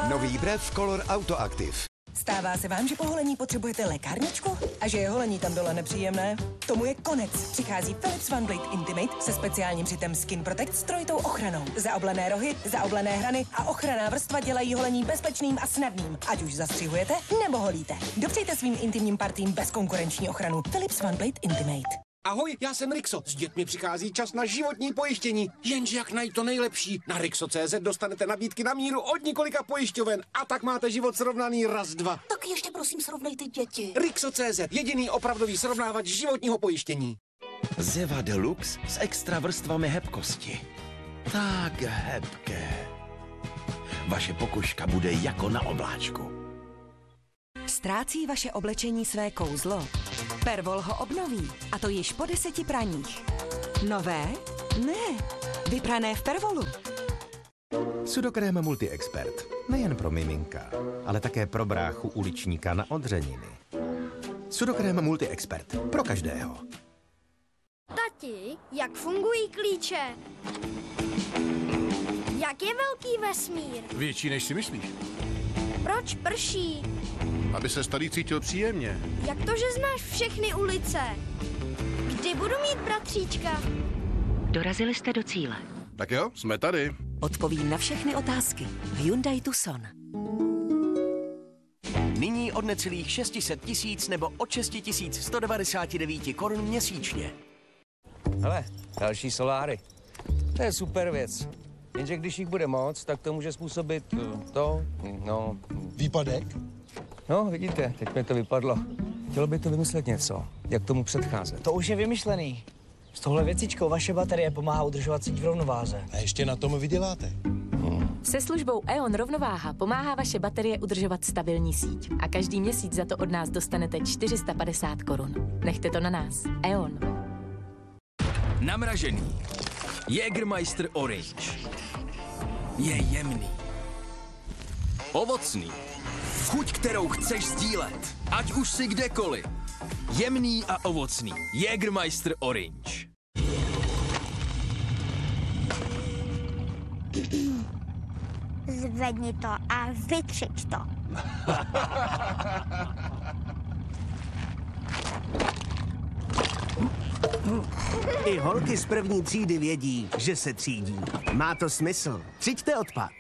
Nový Brev Color Autoactive. Stává se vám, že po holení potřebujete lékárničku? A že je holení tam dole nepříjemné? Tomu je konec. Přichází Philips One Blade Intimate se speciálním přitem Skin Protect s trojitou ochranou. Zaoblené rohy, zaoblené hrany a ochranná vrstva dělají holení bezpečným a snadným. Ať už zastřihujete nebo holíte. Dopřejte svým intimním partím bezkonkurenční ochranu. Philips One Blade Intimate. Ahoj, já jsem Rixo. S dětmi přichází čas na životní pojištění. Jenže jak najít to nejlepší? Na Rixo.cz dostanete nabídky na míru od několika pojišťoven a tak máte život srovnaný raz, dva. Tak ještě prosím srovnejte děti. Rixo.cz, jediný opravdový srovnávač životního pojištění. Zeva Deluxe s extra vrstvami hebkosti. Tak hebké. Vaše pokožka bude jako na obláčku. Ztrácí vaše oblečení své kouzlo? Pervol ho obnoví, a to již po 10 praních. Nové? Ne, vyprané v Pervolu. Sudokrém Multi-Expert. Nejen pro miminka, ale také pro bráchu uličníka na odřeniny. Sudokrém Multi-Expert. Pro každého. Tati, jak fungují klíče? Jak je velký vesmír? Větší, než si myslíš. Proč prší? Aby se starý cítil příjemně. Jak to, že znáš všechny ulice? Kdy budu mít bratříčka? Dorazili jste do cíle. Tak jo, jsme tady. Odpovím na všechny otázky. Hyundai Tucson. Nyní od necelých 600 000 nebo od 6 199 korun měsíčně. Hele, další soláry. To je super věc. Jenže když jich bude moc, tak to může způsobit Výpadek? No, vidíte, teď mi to vypadlo. Chtělo by to vymyslet něco, jak tomu předcházet. To už je vymyšlený. S touhle věcičkou vaše baterie pomáhá udržovat síť v rovnováze. A ještě na tom vyděláte. Se službou E.ON Rovnováha pomáhá vaše baterie udržovat stabilní síť. A každý měsíc za to od nás dostanete 450 korun. Nechte to na nás. E.ON. Namražený. Jägermeister Orange. Je jemný. Ovocný. Chuť, kterou chceš sdílet. Ať už si kdekoliv. Jemný a ovocný. Jägermeister Orange. Zvedni to a vytřič to. I holky z první třídy vědí, že se třídí. Má to smysl. Třiďte odpad.